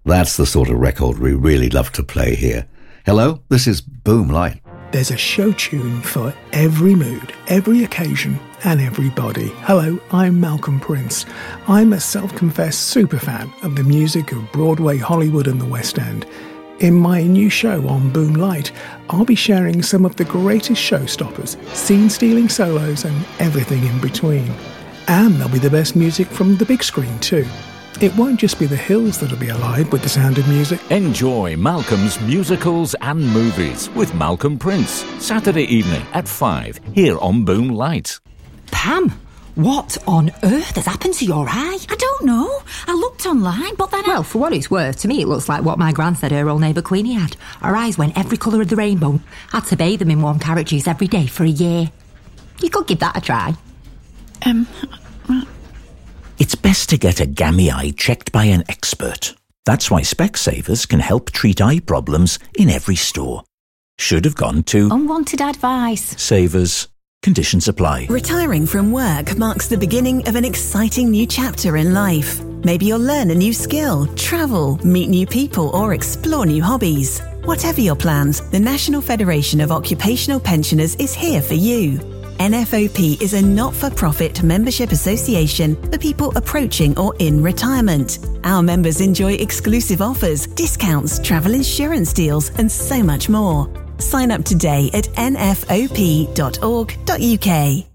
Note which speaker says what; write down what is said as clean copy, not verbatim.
Speaker 1: That's the sort of record we really love to play here. Hello, this is Boom Light.
Speaker 2: There's a show tune for every mood, every occasion, and everybody. Hello, I'm Malcolm Prince. I'm a self-confessed superfan of the music of Broadway, Hollywood, and the West End. In my new show on Boom Light, I'll be sharing some of the greatest showstoppers, scene-stealing solos, and everything in between. And there'll be the best music from the big screen too. It won't just be the hills that'll be alive with the sound of music.
Speaker 3: Enjoy Malcolm's musicals and movies with Malcolm Prince, Saturday evening at 5, here on Boom Light.
Speaker 4: Pam, what on earth has happened to your eye?
Speaker 5: I don't know. I looked online, but then
Speaker 4: Well, for what it's worth, to me it looks like what my gran said her old neighbour Queenie had. Her eyes went every colour of the rainbow. Had to bathe them in warm carrot juice every day for a year. You could give that a try.
Speaker 6: It's best to get a gammy eye checked by an expert. That's why Specsavers can help treat eye problems in every store. Should have gone to
Speaker 5: unwanted advice.
Speaker 6: Savers. Conditions apply.
Speaker 7: Retiring from work marks the beginning of an exciting new chapter in life. Maybe you'll learn a new skill, travel, meet new people, or explore new hobbies. Whatever your plans, the National Federation of Occupational Pensioners is here for you. NFOP is a not-for-profit membership association for people approaching or in retirement. Our members enjoy exclusive offers, discounts, travel insurance deals, and so much more. Sign up today at nfop.org.uk.